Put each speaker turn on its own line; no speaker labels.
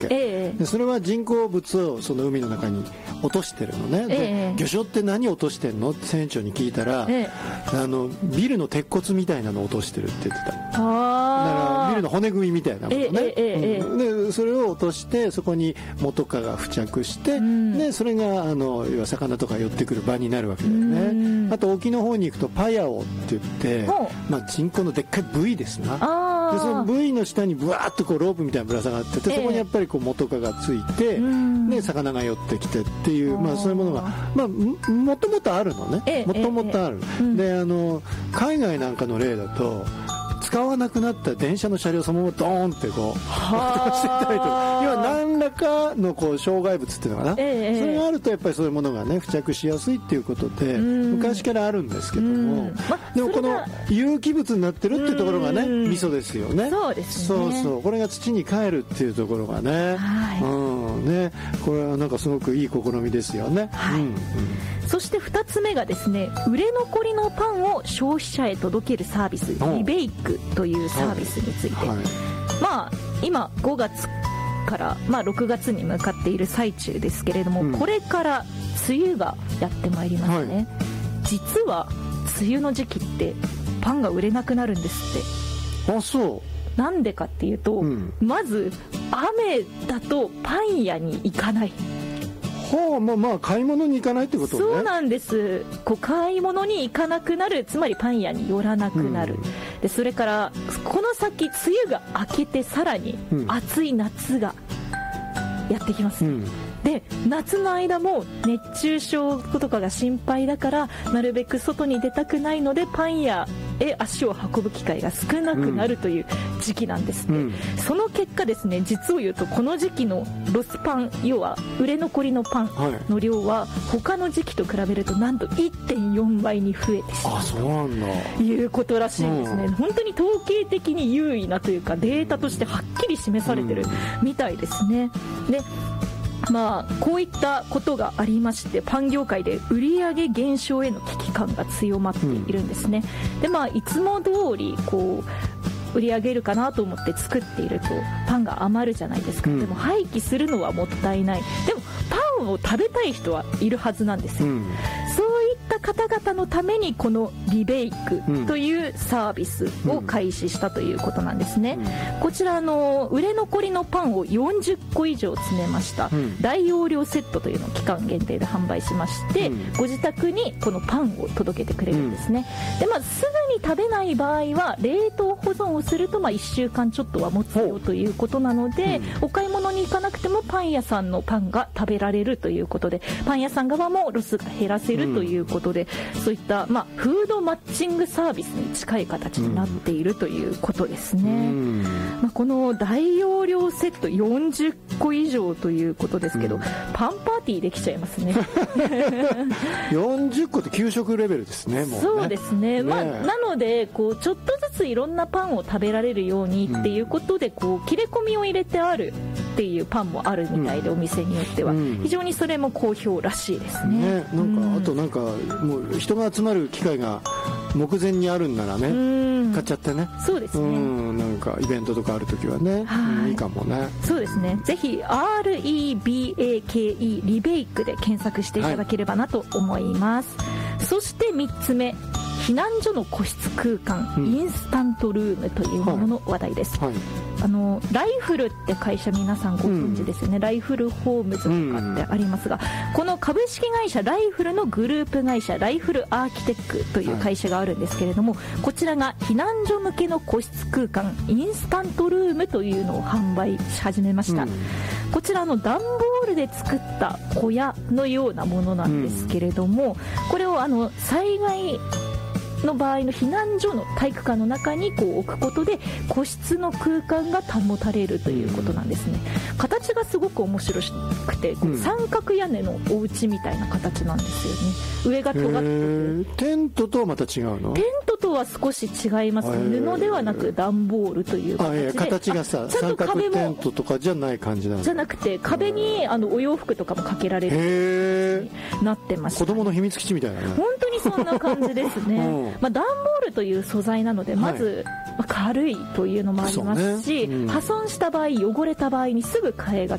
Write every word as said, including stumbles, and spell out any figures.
け、
えー、
でそれは人工物をその海の中に落としてるのね、
えー、
で魚礁って何落としてんのって船長に聞いたら、
えー、
あのビルの鉄骨みたいなのを落としてるって言ってた。
あ
だからビルの骨組みみたいなものね、
えーえー
うん、でそれを落としてそこに元カが付着して、うん、でそれがあの要は魚とか寄ってくる場になるわけだよね。あと沖の方に行くとパヤオって言って、まあ、人工のでっかいブイですな。でそのブイの下にブワーッとこうロープみたいなぶら下がってて、そこにやっぱりこう元カがついて、で魚が寄ってきてっていう、まあ、そういうものが、まあ、もともとあるのね。もともとある、であの海外なんかの例だと使わなくなった電車の車両そのままドーンってこう落としていたりとか、要は何らかのこう障害物っていうのかな、ええ、それがあるとやっぱりそういうものがね付着しやすいっていうことで昔からあるんですけども、ま、でもこの有機物になってるっていうところがねミソですよね。
そうですね。
そうそう、これが土に帰るっていうところがね、はい、うんね、これはなんかすごくいい試みですよね。
はい、うんうん、そしてふたつめがですね、売れ残りのパンを消費者へ届けるサービス、リベイクというサービスについて、はいはい、まあ今ごがつから、まあ、ろくがつに向かっている最中ですけれども、うん、これから梅雨がやってまいりますね、はい、実は梅雨の時期ってパンが売れなくなるんですって。
あ、そう
なんでかっていうと、うん、まず雨だとパン屋に行かない。
はあ、まあまあ買い物に行かないってことね。
そうなんです。こう買い物に行かなくなる、つまりパン屋に寄らなくなる、うん、でそれからこの先梅雨が明けてさらに暑い夏がやってきます、うん、で夏の間も熱中症とかが心配だからなるべく外に出たくないのでパン屋へ足を運ぶ機会が少なくなるという時期なんですね、うん、その結果ですね、実を言うとこの時期のロスパン、要は売れ残りのパンの量は他の時期と比べるとなんと いってんよんばいに増えてしまう。
あ、そうなんだ、
いうことらしいんですね、うん、本当に統計的に優位なというかデータとしてはっきり示されてるみたいですね。でまあ、こういったことがありましてパン業界で売上減少への危機感が強まっているんですね、うん、でまあいつも通りこう売り上げるかなと思って作っているとパンが余るじゃないですか、うん、でも廃棄するのはもったいない。でもパンを食べたい人はいるはずなんですよ、うん、そういった方々のためにこのリベイクというサービスを開始したということなんですね、うん、こちらの売れ残りのパンをよんじゅっこ以上詰めました、うん、大容量セットというのを期間限定で販売しまして、うん、ご自宅にこのパンを届けてくれるんですね、うん、でまあ、すぐに食べない場合は冷凍保存をするとまあいっしゅうかんちょっとは持つよということなので、うん、お買い物に行かなくてもパン屋さんのパンが食べられるということでパン屋さん側もロスが減らせるということで、うん、そういった、まあ、フードマッチングサービスに近い形になっているということですね、うんまあ、この大容量セットよんじゅっこ以上ということですけど、うん、パンパーティーできちゃいますね
よんじゅっこって給食レベルですね、もうね。
そうですね、まあ、なのでこうちょっとずついろんなパンを食べられるようにっていうことでこう切れ込みを入れてあるっていうパンもあるみたいで、うん、お店によっては、うん、非常にそれも好評らしいですね。
ね、なんか、うん、あとなんかもう人が集まる機会が目前にあるんならね、うん、買っちゃってね。
そうですね、うん、
なんかイベントとかあるときはね、はい、いいかもね。
そうですね、ぜひ アールイービーエーケーイー リベイクで検索していただければなと思います、はい、そしてみっつめ、避難所の個室空間、うん、インスタントルームというものの話題です、はいはい、あのライフルって会社皆さんご存知ですよね、うん、ライフルホームズとかってありますが、うん、この株式会社ライフルのグループ会社ライフルアーキテックという会社があるんですけれども、はい、こちらが避難所向けの個室空間インスタントルームというのを販売し始めました、うん、こちらの段ボールで作った小屋のようなものなんですけれども、うん、これをあの災害の場合の避難所の体育館の中にこう置くことで個室の空間が保たれるということなんですね、うん、形がすごく面白くてこう三角屋根のお家みたいな形なんですよね。上が尖ってて
テントとはまた違うの？
テントとは少し違います。布ではなく段ボールという形で、
あ、いや形がさ三角テントとかじゃない感じなの？
じゃなくて壁にあのお洋服とかもかけられるようになってました、ね、
子供の秘密基地みたいなね。
本当にそんな感じですね、うんまあ、段ボールという素材なのでまず、はい、軽いというのもありますし、ねうん、破損した場合汚れた場合にすぐ替えが